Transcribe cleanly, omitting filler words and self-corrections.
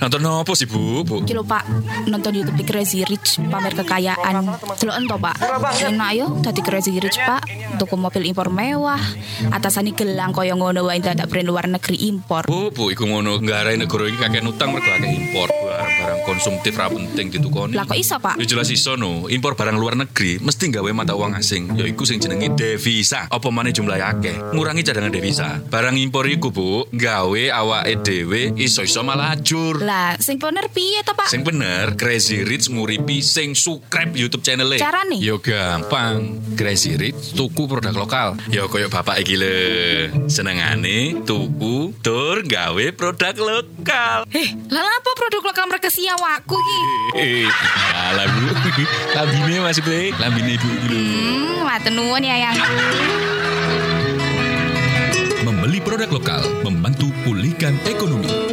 Nonton apa sih, Bu? Iki lho Pak, nonton YouTube di Crazy Rich pamer kekayaan. Deloken to Pak. Enak yo dadi Crazy Rich Pak. Tuku mobil impor mewah. Atasane gelang kaya ngono wae dadak brand luar negeri impor. Bu, iku ngono nggarai negara iki kakek utang mergo akeh impor. Barang konsumtif ra penting ditukoni. Lah kok iso Pak? Ya jelas iso no. Impor barang luar negeri mesti gawe mata uang asing. Yaiku sing jenenge devisa. Apa maneh jumlahe akeh, ngurangi cadangan devisa. Barang impor iku, Bu, gawe awake dhewe iso-iso malah ajur. Lah, sing bener piye to Pak? Sing bener, Crazy Rich nguripi sing subscribe YouTube channel-e. Carane? Yo gampang. Crazy Rich tuku produk lokal. Yo koyo bapak iki lho. Senengane tuku tur gawe produk lokal. Lah apa produk lokal mereka si awakku iki? Alah Bu. Lambine maksudnya, lambine Ibu iki lho. Matur nuwun ya yang. Membeli produk lokal membantu pulihkan ekonomi.